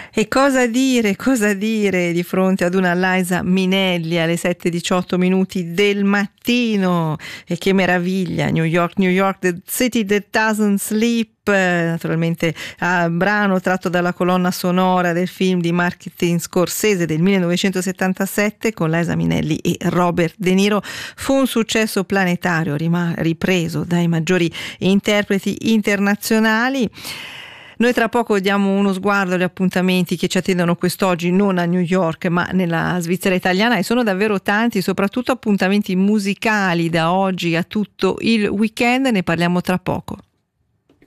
E cosa dire di fronte ad una Liza Minnelli alle 7:18 del mattino? E che meraviglia! New York, New York, the city that doesn't sleep. Naturalmente brano tratto dalla colonna sonora del film di Martin Scorsese del 1977 con Liza Minnelli e Robert De Niro. Fu un successo planetario, ripreso dai maggiori interpreti internazionali. Noi tra poco diamo uno sguardo agli appuntamenti che ci attendono quest'oggi, non a New York ma nella Svizzera italiana, e sono davvero tanti, soprattutto appuntamenti musicali da oggi a tutto il weekend. Ne parliamo tra poco.